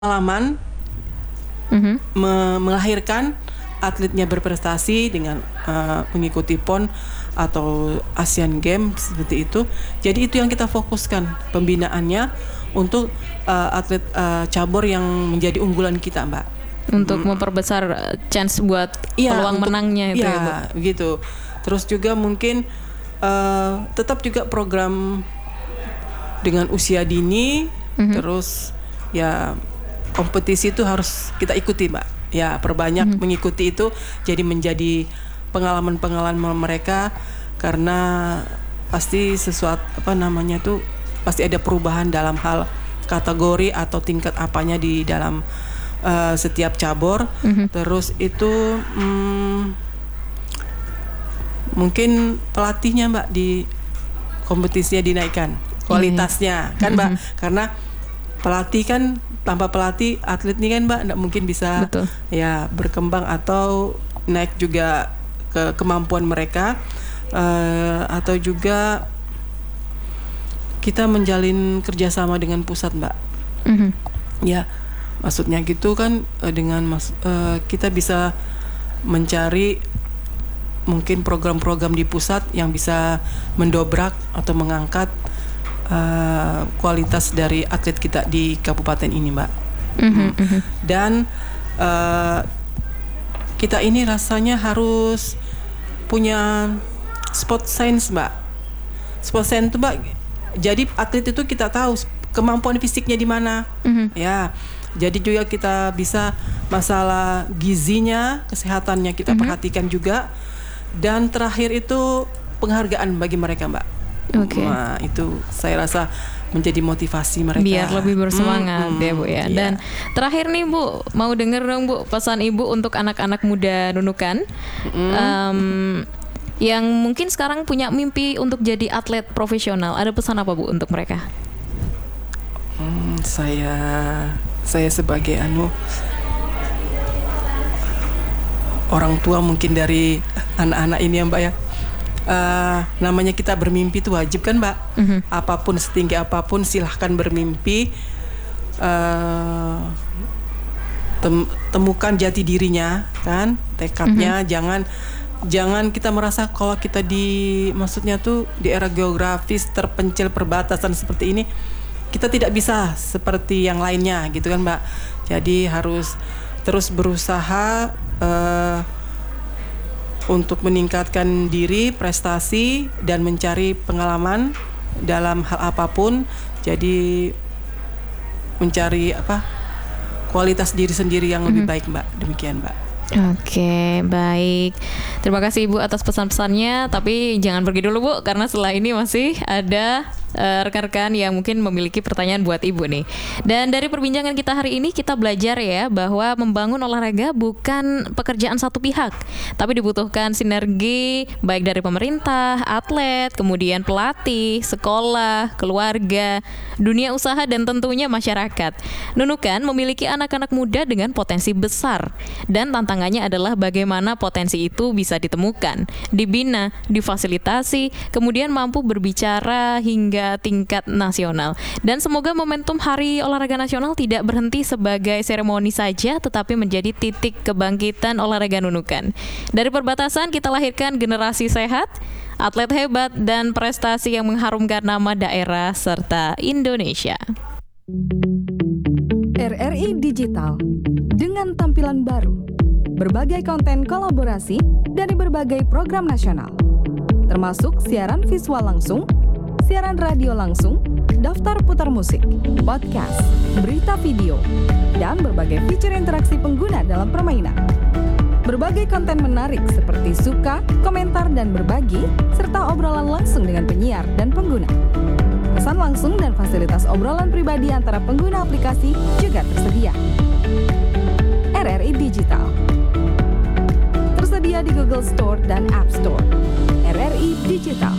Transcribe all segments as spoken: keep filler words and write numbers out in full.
pengalaman Mhm. me- melahirkan atletnya berprestasi dengan uh, mengikuti P O N atau Asian Games seperti itu. Jadi itu yang kita fokuskan pembinaannya untuk uh, atlet uh, cabur yang menjadi unggulan kita, Mbak. Untuk memperbesar uh, chance buat Iya, peluang untuk- menangnya itu iya, ya, Bu. gitu. Terus juga mungkin uh, tetap juga program dengan usia dini, Mhm. terus ya kompetisi itu harus kita ikuti, Mbak. Ya, perbanyak mengikuti itu, jadi menjadi pengalaman-pengalaman mereka, karena pasti sesuatu apa namanya tuh pasti ada perubahan dalam hal kategori atau tingkat apanya di dalam uh, setiap cabur. Terus itu hmm, mungkin pelatihnya, Mbak, di kompetisinya dinaikkan kualitasnya, kan, Mbak? Karena pelatih kan, tanpa pelatih atlet ini kan, Mbak, nggak mungkin bisa Betul. ya berkembang atau naik juga ke kemampuan mereka. Eh, atau juga kita menjalin kerjasama dengan pusat, Mbak. Mhm. Ya, maksudnya gitu kan, eh, dengan mas, eh, kita bisa mencari mungkin program-program di pusat yang bisa mendobrak atau mengangkat uh, kualitas dari atlet kita di kabupaten ini, Mbak. Mhm, mhm. Dan uh, kita ini rasanya harus punya sport science, Mbak. Sport science itu, Mbak, jadi atlet itu kita tahu kemampuan fisiknya di mana. Mhm. Ya, jadi juga kita bisa masalah gizinya, kesehatannya kita perhatikan juga. Dan terakhir itu penghargaan bagi mereka, Mbak. Oke. Nah, itu saya rasa menjadi motivasi mereka. Biar lebih bersemangat Hmm, ya, Bu ya. iya. Dan terakhir nih, Bu, mau denger dong, Bu, pesan Ibu untuk anak-anak muda Nunukan em, yang mungkin sekarang punya mimpi untuk jadi atlet profesional. Ada pesan apa, Bu, untuk mereka? Hmm, saya saya sebagai anu orang tua mungkin dari anak-anak ini ya, Mbak, ya. Eh, namanya kita bermimpi itu wajib kan, Mbak. Apapun setinggi apapun silahkan bermimpi. Eh, tem- temukan jati dirinya, kan, tekadnya. Jangan jangan kita merasa kalau kita di maksudnya tuh di era geografis terpencil perbatasan seperti ini, kita tidak bisa seperti yang lainnya, gitu kan, Mbak. Jadi harus terus berusaha eh, untuk meningkatkan diri, prestasi, dan mencari pengalaman dalam hal apapun. Jadi mencari apa kualitas diri sendiri yang lebih baik, Mbak. Demikian, Mbak. Oke, baik. Terima kasih Ibu atas pesan-pesannya. Tapi jangan pergi dulu, Bu, karena setelah ini masih ada eh, rekan-rekan yang mungkin memiliki pertanyaan buat Ibu nih. Dan dari perbincangan kita hari ini, kita belajar ya bahwa membangun olahraga bukan pekerjaan satu pihak, tapi dibutuhkan sinergi baik dari pemerintah, atlet, kemudian pelatih, sekolah, keluarga, dunia usaha, dan tentunya masyarakat. Nunukan memiliki anak-anak muda dengan potensi besar, dan tantangannya adalah bagaimana potensi itu bisa ditemukan, dibina, difasilitasi, kemudian mampu berbicara hingga tingkat nasional. Dan semoga momentum Hari Olahraga Nasional tidak berhenti sebagai seremoni saja, tetapi menjadi titik kebangkitan olahraga Nunukan. Dari perbatasan kita lahirkan generasi sehat, atlet hebat, dan prestasi yang mengharumkan nama daerah serta Indonesia. R R I Digital dengan tampilan baru, berbagai konten kolaborasi dari berbagai program nasional, termasuk siaran visual langsung, siaran radio langsung, daftar putar musik, podcast, berita video, dan berbagai fitur interaksi pengguna dalam permainan. Berbagai konten menarik seperti suka, komentar, dan berbagi, serta obrolan langsung dengan penyiar dan pengguna. Pesan langsung dan fasilitas obrolan pribadi antara pengguna aplikasi juga tersedia. R R I Digital tersedia di Google Store dan App Store. R R I Digital.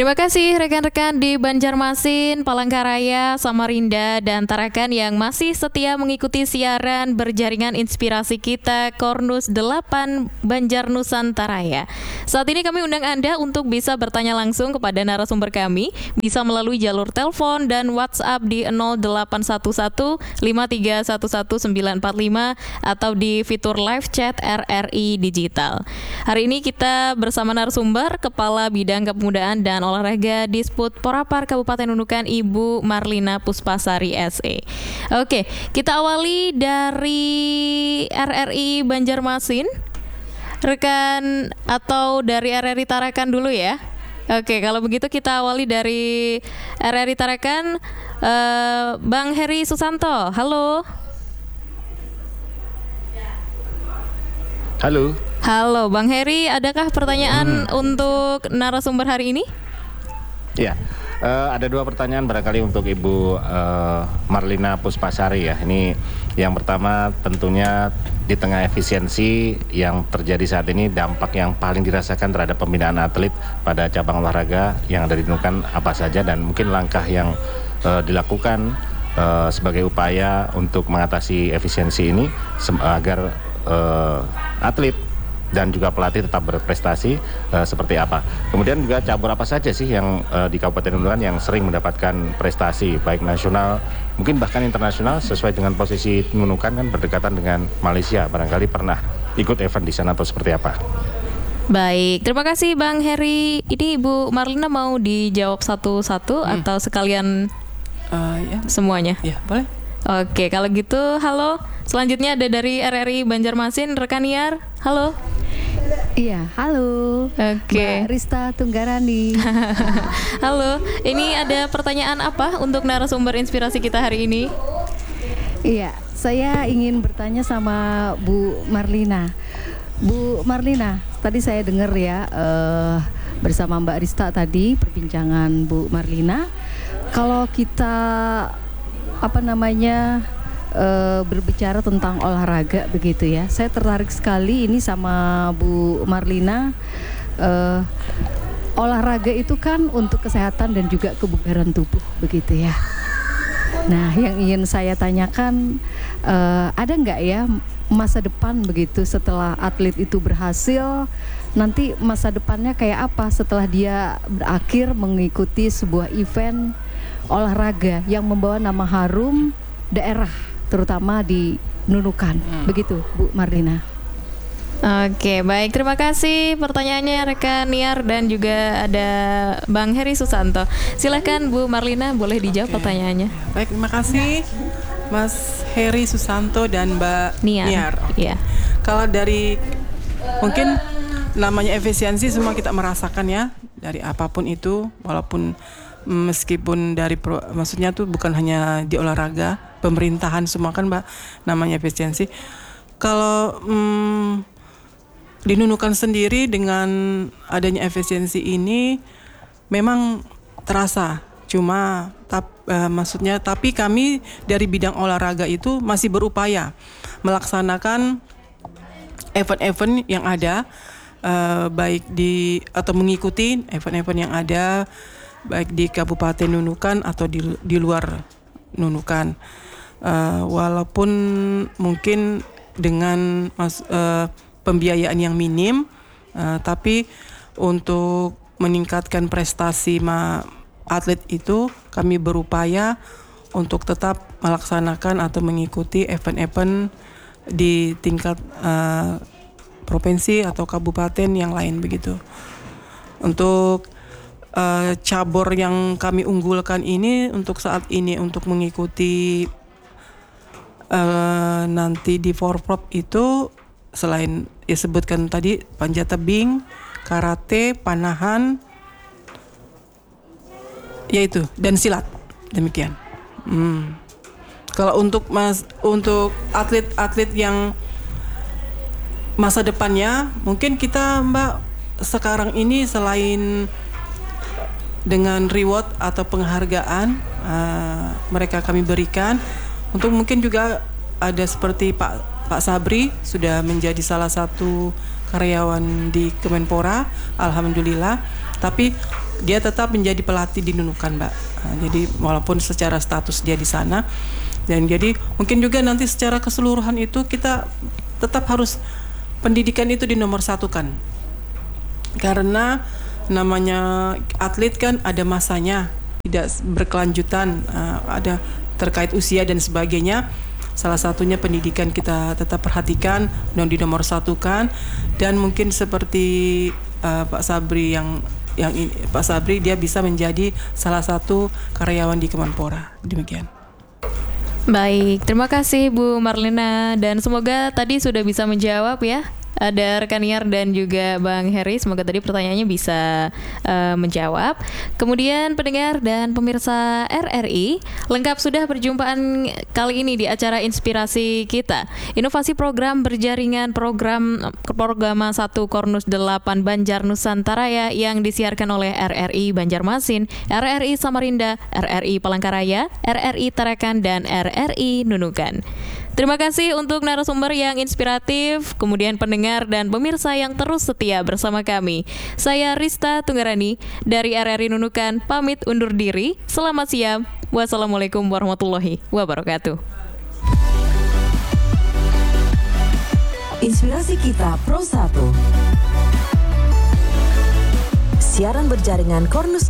Terima kasih rekan-rekan di Banjarmasin, Palangkaraya, Samarinda, dan Tarakan yang masih setia mengikuti siaran berjaringan inspirasi kita Kornus delapan Banjar Nusantaraya. Saat ini kami undang Anda untuk bisa bertanya langsung kepada narasumber kami, bisa melalui jalur telepon dan WhatsApp di nol delapan satu satu lima tiga satu satu sembilan empat lima atau di fitur live chat R R I Digital. Hari ini kita bersama narasumber Kepala Bidang Kepemudaan dan Olahraga Disput Porapar Kabupaten Nunukan, Ibu Marlina Puspasari S E. Oke, kita awali dari R R I Banjarmasin. Rekan atau dari R R I Tarakan dulu ya. Oke, kalau begitu kita awali dari R R I Tarakan. uh, Bang Heri Susanto, halo. Halo. Halo Bang Heri, adakah pertanyaan hmm. untuk narasumber hari ini? Ya, uh, ada dua pertanyaan barangkali untuk Ibu uh, Marlina Puspasari ya. Ini yang pertama tentunya di tengah efisiensi yang terjadi saat ini, dampak yang paling dirasakan terhadap pembinaan atlet pada cabang olahraga yang ada di Nunukan apa saja, dan mungkin langkah yang uh, dilakukan uh, sebagai upaya untuk mengatasi efisiensi ini agar uh, atlet dan juga pelatih tetap berprestasi uh, seperti apa. Kemudian juga cabur apa saja sih yang uh, di Kabupaten Nunukan yang sering mendapatkan prestasi baik nasional mungkin bahkan internasional, sesuai dengan posisi Nunukan kan berdekatan dengan Malaysia. Barangkali pernah ikut event di sana atau seperti apa? Baik, terima kasih Bang Heri. Ini Ibu Marlina mau dijawab satu-satu hmm. atau sekalian uh, ya. semuanya? Ya, boleh. Oke, kalau gitu halo. Selanjutnya ada dari R R I Banjarmasin, rekan Niar. Halo. Iya, halo. Oke. Mbak Rista Tunggarani. Halo. Ini ada pertanyaan apa untuk narasumber inspirasi kita hari ini? Iya, saya ingin bertanya sama Bu Marlina. Bu Marlina, tadi saya dengar ya uh, bersama Mbak Rista tadi perbincangan Bu Marlina. Kalau kita apa namanya Uh, berbicara tentang olahraga begitu ya, saya tertarik sekali ini sama Bu Marlina. Uh, olahraga itu kan untuk kesehatan dan juga kebugaran tubuh begitu ya. Nah, yang ingin saya tanyakan, uh, ada nggak ya masa depan begitu setelah atlet itu berhasil? Nanti masa depannya kayak apa setelah dia berakhir mengikuti sebuah event olahraga yang membawa nama harum daerah, terutama di Nunukan, hmm. begitu Bu Marlina. Oke, baik, terima kasih pertanyaannya rekan Niar dan juga ada Bang Heri Susanto. Silakan Bu Marlina, boleh dijawab okay. pertanyaannya. Baik, terima kasih Mas Heri Susanto dan Mbak Niar. Niar. Okay. Yeah. Kalau dari mungkin namanya efisiensi semua kita merasakan ya, dari apapun itu, walaupun meskipun dari pro, maksudnya tuh bukan hanya di olahraga, pemerintahan semua kan Mbak namanya efisiensi. Kalau hmm, di Nunukan sendiri dengan adanya efisiensi ini memang terasa, cuma tap, uh, maksudnya tapi kami dari bidang olahraga itu masih berupaya melaksanakan event-event yang ada, uh, baik di atau mengikuti event-event yang ada baik di Kabupaten Nunukan atau di, di luar Nunukan, uh, walaupun mungkin dengan mas, uh, pembiayaan yang minim, uh, tapi untuk meningkatkan prestasi ma- atlet itu kami berupaya untuk tetap melaksanakan atau mengikuti event-event di tingkat uh, provinsi atau kabupaten yang lain begitu. Untuk Uh, cabur yang kami unggulkan ini untuk saat ini untuk mengikuti uh, nanti di Forprov itu selain disebutkan tadi panjat tebing, karate, panahan, yaitu dan silat demikian. Hmm. Kalau untuk mas untuk atlet-atlet yang masa depannya mungkin kita Mbak sekarang ini selain dengan reward atau penghargaan uh, mereka kami berikan, untuk mungkin juga ada seperti Pak Pak Sabri sudah menjadi salah satu karyawan di Kemenpora, alhamdulillah. Tapi dia tetap menjadi pelatih di Nunukan, Mbak. Nah, jadi walaupun secara status dia di sana, dan jadi mungkin juga nanti secara keseluruhan itu kita tetap harus pendidikan itu dinomor satukan, karena namanya atlet kan ada masanya, tidak berkelanjutan, uh, ada terkait usia dan sebagainya. Salah satunya pendidikan kita tetap perhatikan dan dinomor satukan, dan mungkin seperti uh, Pak Sabri yang yang ini, Pak Sabri dia bisa menjadi salah satu karyawan di Kemenpora. Demikian. Baik, terima kasih Bu Marlina, dan semoga tadi sudah bisa menjawab ya. Ada rekan Niar dan juga Bang Heri, semoga tadi pertanyaannya bisa uh, menjawab. Kemudian pendengar dan pemirsa R R I, lengkap sudah perjumpaan kali ini di acara Inspirasi Kita. Inovasi program berjaringan program Programa satu Kornus delapan Banjar Nusantara ya, yang disiarkan oleh R R I Banjarmasin, R R I Samarinda, R R I Palangkaraya, R R I Tarakan, dan R R I Nunukan. Terima kasih untuk narasumber yang inspiratif, kemudian pendengar dan pemirsa yang terus setia bersama kami. Saya Rista Tunggarani dari R R I Nunukan, pamit undur diri. Selamat siang. Wassalamualaikum warahmatullahi wabarakatuh. Inspirasi Kita Pro satu. Siaran berjaringan Kornus